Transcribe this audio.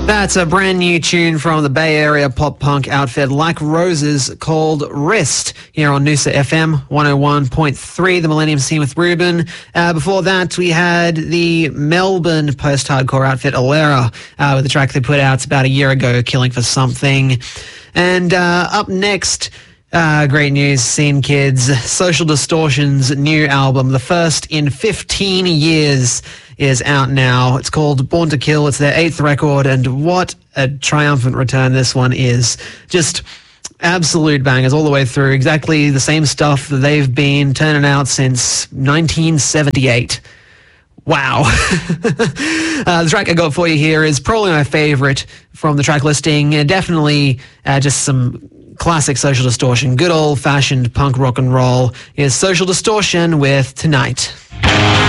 That's a brand new tune from the Bay Area pop-punk outfit Like Roses called Wrist here on Noosa FM 101.3, the Millennium Scene with Ruben. Before that, we had the Melbourne post-hardcore outfit Alera with the track they put out about a year ago, Killing for Something. And up next, great news, Scene Kids, Social Distortion's new album, the first in 15 years, is out now. It's called Born to Kill. It's their 8th record, and what a triumphant return this one is. Just absolute bangers all the way through. Exactly the same stuff that they've been turning out since 1978. Wow. The track I got for you here is probably my favourite from the track listing. Definitely just some classic Social Distortion. Good old-fashioned punk rock and roll is Social Distortion with Tonight.